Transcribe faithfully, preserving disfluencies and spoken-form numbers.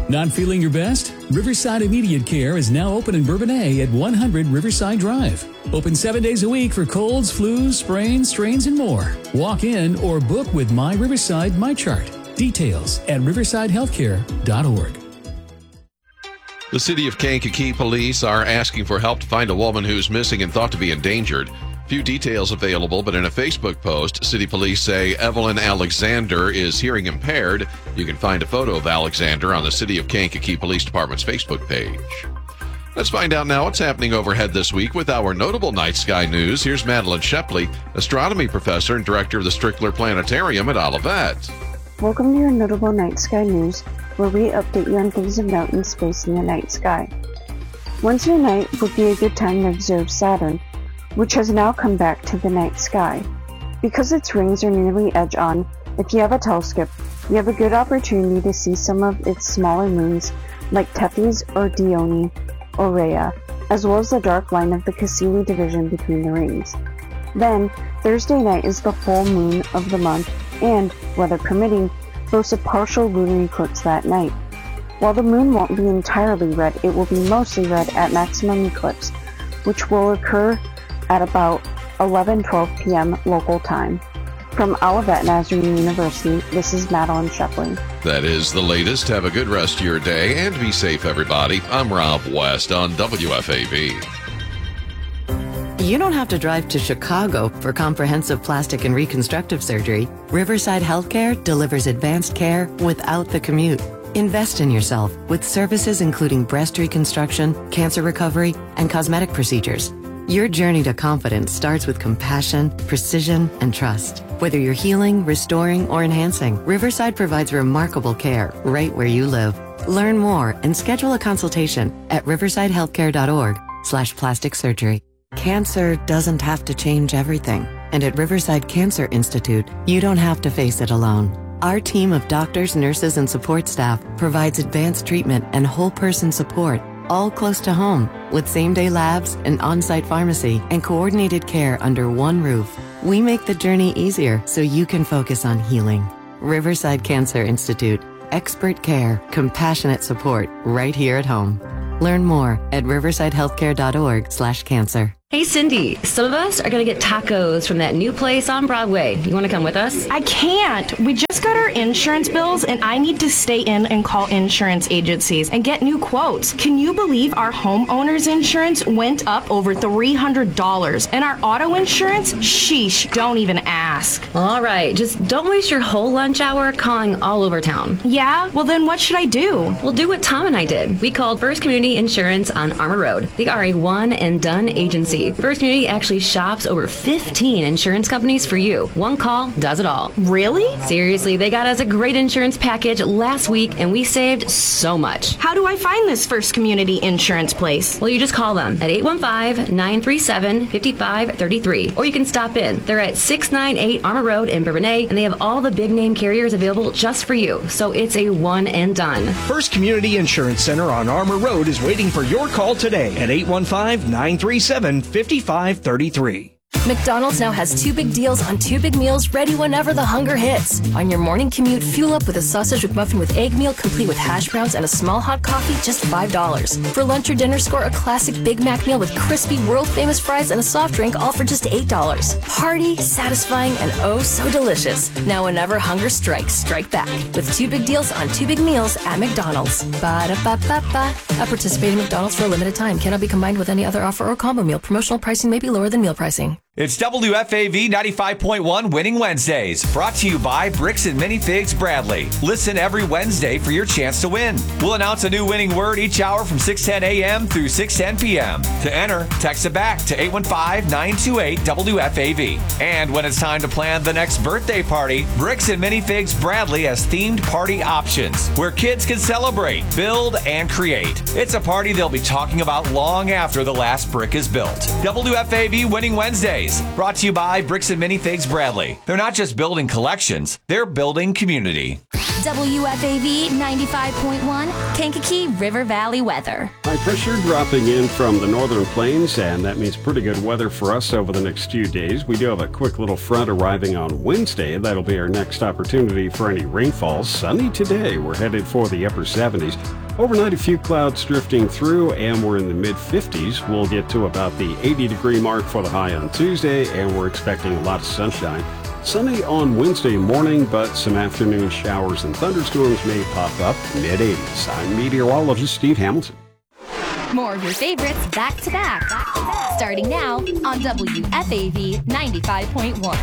Not feeling your best? Riverside Immediate Care is now open in Bourbonnais at one hundred Riverside Drive. Open seven days a week for colds, flus, sprains, strains, and more. Walk in or book with My Riverside MyChart. Details at riverside healthcare dot org. The City of Kankakee Police are asking for help to find a woman who's missing and thought to be endangered. Few details available, but in a Facebook post, City Police say Evelyn Alexander is hearing impaired. You can find a photo of Alexander on the City of Kankakee Police Department's Facebook page. Let's find out now what's happening overhead this week with our notable night sky news. Here's Madeline Shepley, astronomy professor and director of the Strickler Planetarium at Olivet. Welcome to your notable night sky news, where we update you on things of note in space in the night sky. Wednesday night would be a good time to observe Saturn, which has now come back to the night sky. Because its rings are nearly edge-on, if you have a telescope, you have a good opportunity to see some of its smaller moons, like Tethys or Dione or Rhea, as well as the dark line of the Cassini division between the rings. Then, Thursday night is the full moon of the month, and, weather permitting, boasts a partial lunar eclipse that night. While the moon won't be entirely red, it will be mostly red at maximum eclipse, which will occur at about eleven twelve p.m. local time. From Olivet Nazarene University, this is Madeline Shepley. That is the latest. Have a good rest of your day and be safe, everybody. I'm Rob West on W F A B. You don't have to drive to Chicago for comprehensive plastic and reconstructive surgery. Riverside Healthcare delivers advanced care without the commute. Invest in yourself with services including breast reconstruction, cancer recovery, and cosmetic procedures. Your journey to confidence starts with compassion, precision, and trust. Whether you're healing, restoring, or enhancing, Riverside provides remarkable care right where you live. Learn more and schedule a consultation at riverside healthcare dot org slash plastic surgery. Cancer doesn't have to change everything. And at Riverside Cancer Institute, you don't have to face it alone. Our team of doctors, nurses, and support staff provides advanced treatment and whole person support, all close to home, with same-day labs, an on-site pharmacy, and coordinated care under one roof. We make the journey easier so you can focus on healing. Riverside Cancer Institute. Expert care, compassionate support, right here at home. Learn more at riverside healthcare dot org slash cancer. Hey Cindy, some of us are going to get tacos from that new place on Broadway. You want to come with us? I can't. We just got our insurance bills and I need to stay in and call insurance agencies and get new quotes. Can you believe our homeowner's insurance went up over three hundred dollars and our auto insurance? Sheesh, don't even ask. All right, just don't waste your whole lunch hour calling all over town. Yeah? Well then what should I do? We'll do what Tom and I did. We called First Community Insurance on Armour Road. They are a one and done agency. First Community actually shops over fifteen insurance companies for you. One call does it all. Really? Seriously, they got us a great insurance package last week and we saved so much. How do I find this First Community Insurance place? Well, you just call them at eight one five, nine three seven, five five three three. Or you can stop in. They're at six ninety-eight Armour Road in Bourbonnais and they have all the big name carriers available just for you. So it's a one and done. First Community Insurance Center on Armour Road is waiting for your call today at eight one five, nine three seven, five five three three. McDonald's now has two big deals on two big meals ready whenever the hunger hits. On your morning commute, fuel up with a sausage McMuffin with egg meal complete with hash browns and a small hot coffee, just five dollars. For lunch or dinner, score a classic Big Mac meal with crispy, world-famous fries and a soft drink, all for just eight dollars. Hearty, satisfying, and oh so delicious. Now whenever hunger strikes, strike back with two big deals on two big meals at McDonald's. Ba-da-ba-ba-ba. At participating McDonald's for a limited time. Cannot be combined with any other offer or combo meal. Promotional pricing may be lower than meal pricing. It's W F A V ninety-five point one Winning Wednesdays, brought to you by Bricks and Minifigs Bradley. Listen every Wednesday for your chance to win. We'll announce a new winning word each hour from six ten a.m. through six ten p.m. To enter, text it back to eight one five, nine two eight, W F A V. And when it's time to plan the next birthday party, Bricks and Minifigs Bradley has themed party options where kids can celebrate, build, and create. It's a party they'll be talking about long after the last brick is built. W F A V Winning Wednesdays, brought to you by Bricks and Minifigs Bradley. They're not just building collections, they're building community. W F A V ninety-five point one, Kankakee River Valley weather. High pressure dropping in from the northern plains, and that means pretty good weather for us over the next few days. We do have a quick little front arriving on Wednesday. That'll be our next opportunity for any rainfall. Sunny today. We're headed for the upper seventies. Overnight, a few clouds drifting through, and we're in the mid fifties. We'll get to about the eighty degree mark for the high on Tuesday, and we're expecting a lot of sunshine. Sunny on Wednesday morning, but some afternoon showers and thunderstorms may pop up. mid eighties. I'm meteorologist Steve Hamilton. More of your favorites back to back. Starting now on W F A V ninety-five point one.